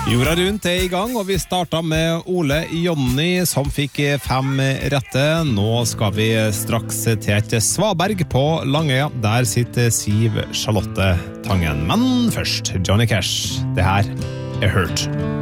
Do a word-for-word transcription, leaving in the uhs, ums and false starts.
Jorda rundt er i gang, og vi startet med Ole Jonny som fikk fem rette. Nå skal vi straks til et Svaberg på Langøya. Der sitter Siv Charlotte Tangen. Men først, Johnny Cash. Det her er Hurt.